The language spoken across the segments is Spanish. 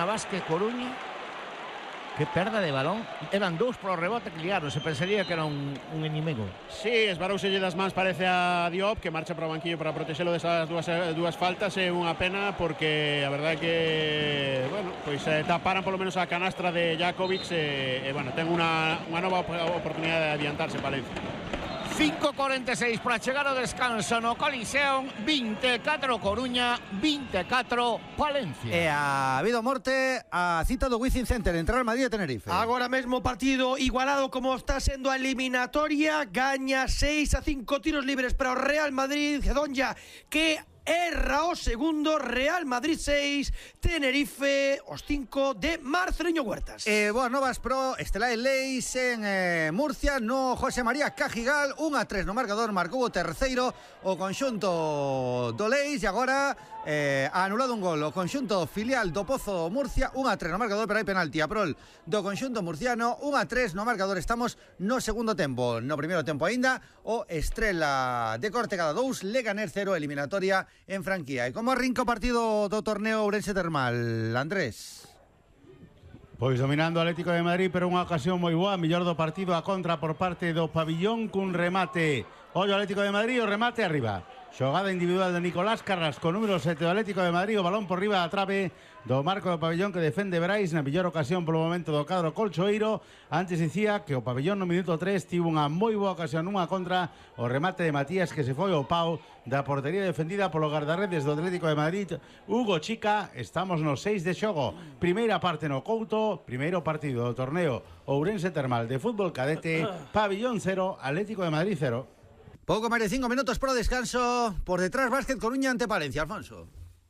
gana Básquet Coruña. Que perda de balón. Eran dous pro rebote que liaron. Se pensaría que era un inimigo. Sí, esbarouselle das mans parece a Diop, que marcha para o banquillo para protexelo desas dúas faltas. É unha pena porque a verdade é que, bueno, pois taparan polo menos a canastra de Jakovic e bueno, ten unha nova oportunidade de adiantarse Palencia. 5:46 para chegar ao descanso no Coliseo. 24 Coruña, 24 Palencia. E ha habido morte a cita do Wizzing Center entre Real Madrid e Tenerife. Agora mesmo partido igualado como está sendo a eliminatoria. Gaña 6-5 tiros libres para o Real Madrid. Gedonja que erra o segundo. Real Madrid 6, Tenerife os 5 de Marceliño Huertas. Boas novas pro Estelae Leis en Murcia no José María Cajigal. 1-3 no marcador, marcou o terceiro o conxunto do Leis e agora ha anulado un gol o conxunto filial do Pozo Murcia. 1-3 no marcador, pero hai penalti a prol do conxunto murciano. 1-3 no marcador, estamos no segundo tempo. No primeiro tempo aínda o Estrela de Cortegada 2, Leganés 0, eliminatoria en Franquía. E como arrinca o partido do torneo Ourense Termal, Andrés? Pois dominando o Atlético de Madrid, pero unha ocasión moi boa, mellor do partido a contra por parte do Pabillón cun remate. Ollo Atlético de Madrid, o remate arriba. Xogada individual de Nicolás Carrasco, número 7 do Atlético de Madrid, o balón por riba da trave do marco do Pabillón que defende Brais na mellor ocasión polo momento do cadro colchoeiro. Antes dicía que o Pabillón no minuto 3 tivo unha moi boa ocasión nunha contra, o remate de Matías que se foi ao pau da portería defendida polo guardarredes do Atlético de Madrid, Hugo Chica. Estamos no 6 de xogo, primeira parte no Couto, primeiro partido do torneo Ourense Termal de fútbol cadete, Pabillón 0, Atlético de Madrid 0. Pouco máis de 5 minutos para o descanso. Por detrás, Básquet Coruña ante Palencia, Alfonso.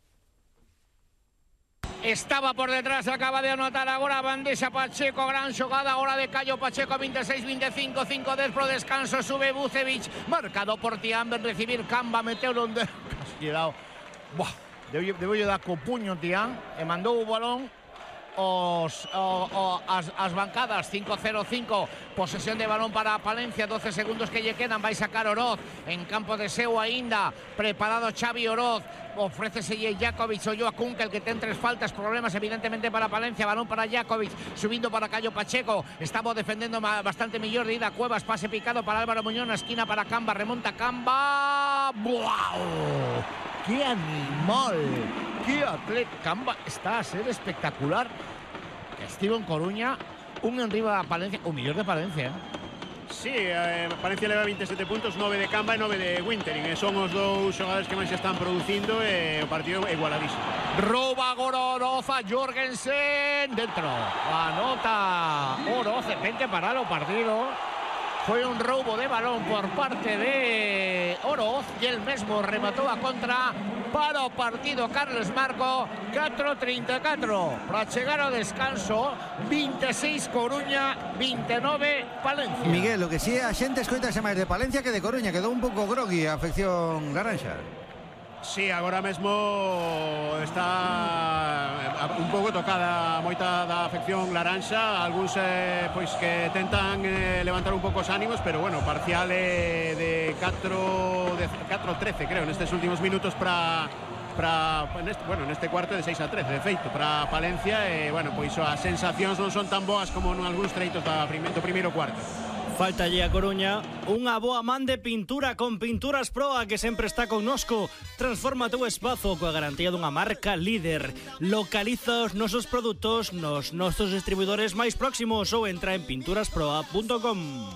Estaba por detrás, acaba de anotar agora Bandeja Pacheco, gran xogada agora de Cayo Pacheco, 26-25, 5-10 pro descanso, sube Vucevic, marcado por Tiam, ven recibir Camba, meteu un dedo, casi dado, debo dar co puño Tiam, e mandou o balón as bancadas. 5-0-5, posesión de balón para Palencia, 12 segundos que lle quedan, vai sacar Oroz en campo de seu aínda, preparado Xavi Oroz, ofréceselle Jakovic o Joa Kunkel que ten 3 faltas, problemas evidentemente para Palencia, balón para Jakovic, subindo para Cayo Pacheco, estamos defendendo bastante mellor de ida Cuevas, pase picado para Álvaro Muñoz na esquina para Camba, remonta Camba, ¡wow! ¡Qué animal! ¡Qué atleta! Camba está a ser espectacular. Estivo en Coruña, un enriba a Palencia, o mellor de Palencia, Sí, Palencia leva 27 puntos, 9 de Camba e 9 de Wintering. Son os dous xogadores que máis se están producindo e o partido é igualadísimo. Roba agora Oroz a Jorgensen, dentro, anota Oroz, de repente parar o partido. Foi un roubo de balón por parte de Oroz e el mesmo rematou a contra para o partido Carlos Marco. 4-34 para chegar ao descanso, 26 Coruña, 29 Palencia. Miguel, o que si a xente escoitase máis de Palencia que de Coruña, quedou un pouco grogui a afección laranxa. Sí, agora mesmo está un pouco tocada moita da afección laranxa, algúns pois que tentan levantar un pouco os ánimos, pero bueno, parcial de 4-13 creo nestes últimos minutos neste cuarto de 6-13 de feito para Palencia e bueno, pois as sensacións non son tan boas como en algúns treitos do primeiro cuarto. Faltalle a Coruña unha boa man de pintura con Pinturas Proa, que sempre está connosco. Transforma teu espazo coa garantía dunha marca líder. Localiza os nosos produtos nos nosos distribuidores máis próximos ou entra en pinturasproa.com.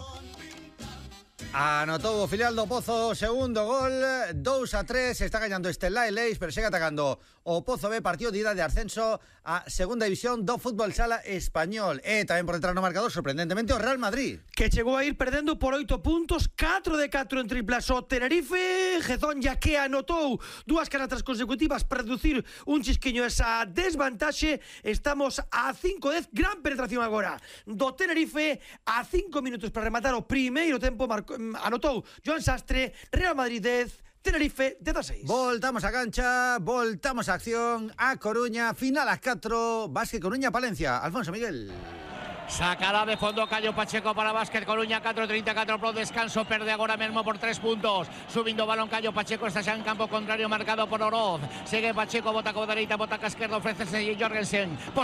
Anotou o filial do Pozo o segundo gol, 2-3, está gañando Estelae Leis, pero segue atacando o Pozo B, partido de ida de ascenso a segunda división do fútbol sala español. E tamén por detrás no marcador, sorprendentemente, o Real Madrid, que chegou a ir perdendo por 8 puntos, 4 de 4 en triplas o Tenerife. Gedonja que anotou 2 canastras consecutivas para reducir un chisquiño esa desvantaxe. Estamos a 5-10, gran penetración agora do Tenerife, a 5 minutos para rematar o primeiro tempo. Anotou Joan Sastre, Real Madrid 10, Tenerife 16. Voltamos a cancha, voltamos a acción, a Coruña, final a 4, Básquet Coruña Palencia. Alfonso Miguel. Sacará de fondo Cayo Pacheco para Básquet Coruña, 4-34 pro descanso, perde agora mesmo por 3 puntos, subindo balón Cayo Pacheco, está xa en campo contrario marcado por Oroz, segue Pacheco, bota con dereita, bota ca esquerda, ofrece Jorgensen.